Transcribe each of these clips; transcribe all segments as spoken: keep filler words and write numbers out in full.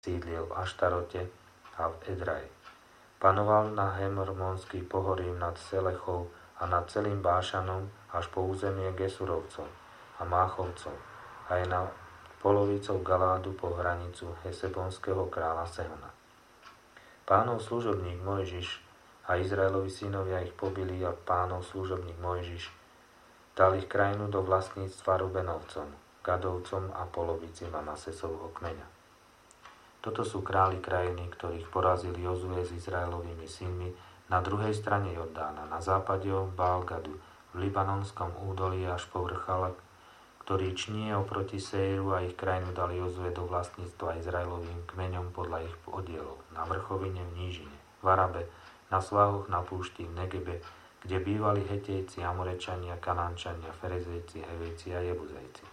sídlil v Aštarote a v Edraji. Panoval na Hermonský pohorí nad Selechou a nad celým Bášanom až po územie Gesurovcov a Máchovcov aj na polovicou Galádu po hranicu Hesebonského kráľa Sehona. Pánov služobník Mojžiš a Izraelovi synovia ich pobili a pánov služobník Mojžiš dal ich krajinu do vlastníctva Rubenovcom, Gadovcom a polovici Manasesovho kmeňa. Toto sú králi krajiny, ktorých porazil Jozue s Izraelovými synmi na druhej strane Jordána, na západe od Baal-Gadu, v Libanonskom údolí až po vrchalak, ktorý čnie oproti Seiru, a ich krajinu dal Jozue do vlastníctva Izraelovým kmeňom podľa ich oddielov, na vrchovine v nížine, v Arabe, na svahoch na púšti v Negebe, kde bývali Hetejci, Amorečania, Kanánčania, Ferezejci, Hevejci a Jebuzejci.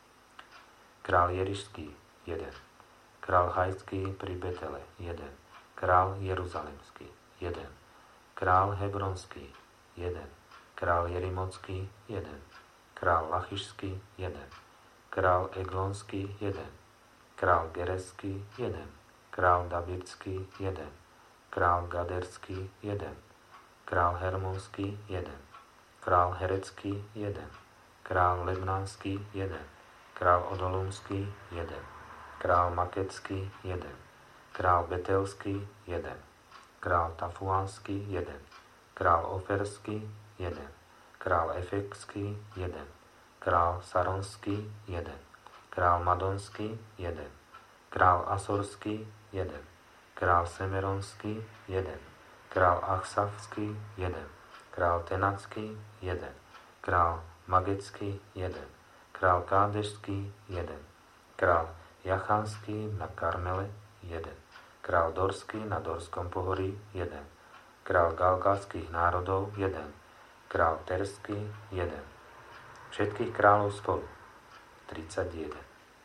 Král Jerišský, jeden. Král Hajský pri Betele, jeden. Král Jeruzalemský, jeden. Král Hebronský, jeden. Král Jerimocký, jeden. Král Lachišský, jeden. Král Eglonský, jeden. Král Gereský, jeden. Král Dabirský, jeden. Král Gaderský, jeden. Král Hermonský, jeden. Král Herecký, jeden. Král Lebnánský, jeden. Král Odolumský, jeden. Král Makecký, jeden. Král Betelský, jeden. Král Tafuánský, jeden. Král Oferský, jeden. Král Efekský, jeden. Král Saronský, jeden. Král Madonský, jeden. Král Asorský, jeden. Král Semeronský, jeden. Král Achsavský, jeden. Král Tenacký, jeden. Král Magecký, jeden. Král Kádešský, jeden. Král Jachanský na Karmele, jeden. Král Dorský na Dorskom pohorí, jeden. Král Galgalských národov, jeden. Král Terský, jeden. Všetkých kráľov spolu, tridsaťjeden.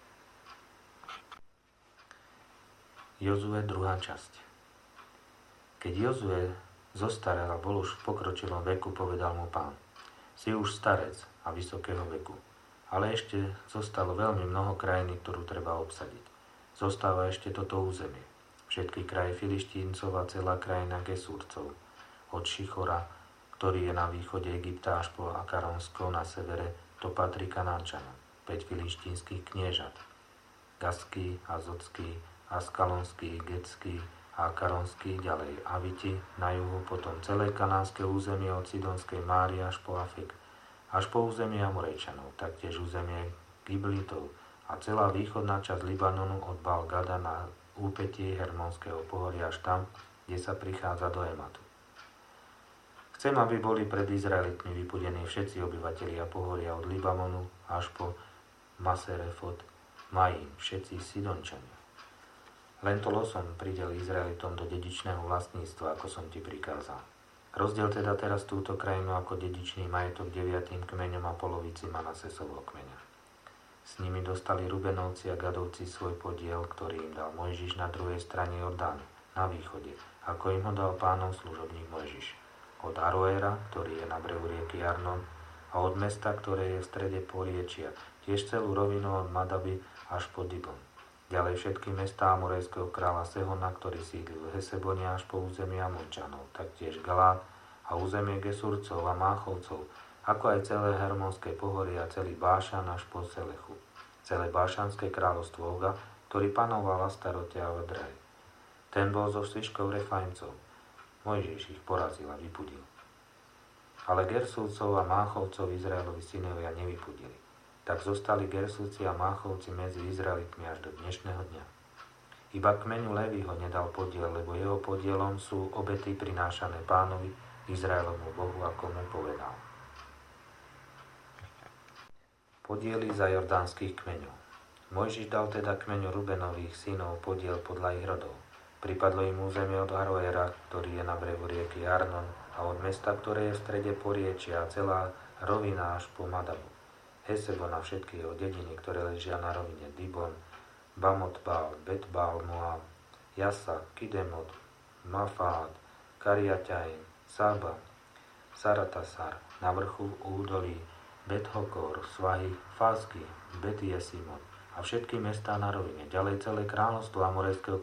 Jozue, druhá časť. Keď Jozue zostarel a bol už v pokročilom veku, povedal mu Pán: Si už starec a vysokého veku, ale ešte zostalo veľmi mnoho krajiny, ktorú treba obsadiť. Zostáva ešte toto územie. Všetky kraje Filištíncov a celá krajina Gesúrcov, od Šichora, ktorý je na východe Egypta, až po Akaronsko na severe, to patrí Kanánčanom, päť filištínskych kniežat, Gaský, Azotský, Askalonský, Getský a Akaronský, ďalej Aviti na juhu, potom celé kanánske územie od Sidonskej Márie až po Afek, až po územie Amorejčanov, taktiež územie Giblitov a celá východná časť Libanonu od Baal-Gada na úpätí Hermonského pohoria až tam, kde sa prichádza do Ematu. Chcem, aby boli pred Izraelitmi vypudení všetci obyvatelia pohoria od Libanonu až po Maserefot Maim, všetci Sidončania. Len to losom pridel Izraelitom do dedičného vlastníctva, ako som ti prikázal. Rozdiel teda teraz túto krajinu ako dedičný majetok deviatým kmeňom a polovici Manasesovho kmeňa. S nimi dostali Rubenovci a Gadovci svoj podiel, ktorý im dal Mojžiš na druhej strane Jordánu, na východe, ako im ho dal Pánov služobník Mojžiš. Od Aroéra, ktorý je na brehu rieky Arnon, a od mesta, ktoré je v strede poriečia, tiež celú rovinu od Madaby až po Dibon. Ďalej všetky mestá amorejského kráľa Sehona, ktorý sídlil v Hesebone až po územie Amončanov, taktiež Galát a územie Gesurcov a Máchovcov, ako aj celé Hermonské pohorie a celý Bášan až po Selechu. Celé Bášanské kráľovstvo Oga, ktorý panoval v Astarote a v Edraji. Ten bol zo zvyškov Refajmcov. Mojžiš ich porazil a vypudil. Ale Gersúcov a Máchovcov Izraelovi synovia nevypudili. Tak zostali Gersúci a Máchovci medzi Izraelitmi až do dnešného dňa. Iba kmeňu Levího nedal podiel, lebo jeho podielom sú obety prinášané Pánovi, Izraelovmu Bohu, ako mu povedal. Podiely za jordánskych kmeňov. Mojžiš dal teda kmeňu Rubenových synov podiel podľa ich rodov. Pripadlo im územie od Aroéra, ktorý je na brehu rieky Arnon, a od mesta, ktoré je v strede poriečia, a celá rovina až po Madabu. Hesebon a všetky jeho dediny, ktoré ležia na rovine Dibon, Bamot-Bál, Bet-Bál, Moab, Jasa, Kidemot, Mafád, Kariaťaim, Saba, Saratasar, na vrchu údolí, Bet-Hokor, Svahy, Fázky, Bet-Jesimot a všetky mestá na rovine. Ďalej celé kráľovstvo amorejského